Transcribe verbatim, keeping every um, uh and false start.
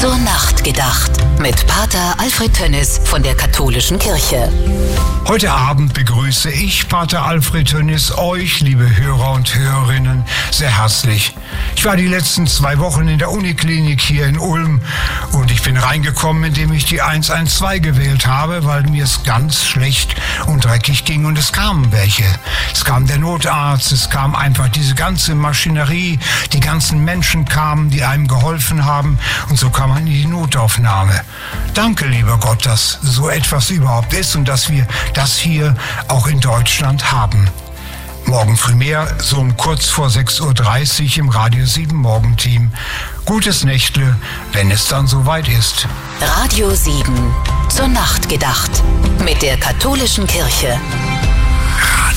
Zur Nacht gedacht. Mit Pater Alfred Tönnis von der Katholischen Kirche. Heute Abend begrüße ich, Pater Alfred Tönnis, euch, liebe Hörer und Hörerinnen, sehr herzlich. Ich war die letzten zwei Wochen in der Uniklinik hier in Ulm und ich bin reingekommen, indem ich die eins eins zwei gewählt habe, weil mir es ganz schlecht und dreckig ging und es kamen welche. Es kam der Notarzt, es kam einfach diese ganze Maschinerie, die ganzen Menschen kamen, die einem geholfen haben und so kam man in die Notaufnahme. Danke, lieber Gott, dass so etwas überhaupt ist und dass wir das hier auch in Deutschland haben. Morgen früh mehr, so um kurz vor sechs Uhr dreißig im Radio sieben Morgenteam. Gutes Nächtle, wenn es dann soweit ist. Radio sieben, zur Nacht gedacht. Mit der Katholischen Kirche.